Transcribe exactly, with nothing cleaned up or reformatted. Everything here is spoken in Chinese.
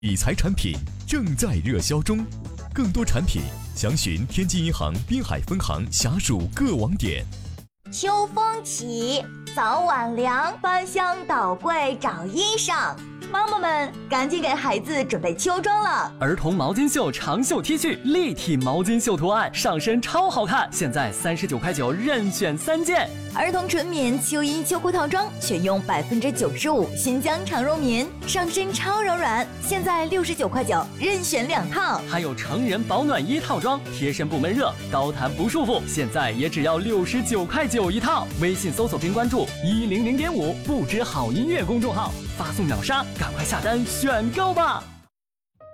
理财产品正在热销中，更多产品详询天津银行滨海分行辖属各网点。 秋风起，早晚凉，翻箱倒柜找衣裳。妈妈们，赶紧给孩子准备秋装了！ 儿童毛巾袖长袖 T 恤，立体毛巾袖图案，上身超好看，现在三十九块九，任选三件。 儿童纯棉秋衣秋裤套装，选用百分之九十五新疆长绒棉，上身超柔软，现在六十九块九，任选两套。 还有成人保暖衣套装，贴身不闷热，高弹不束缚，现在也只要六十九块九一套。微信搜索并关注一零零点五不知好音乐公众号，发送秒杀，赶快下单选购吧！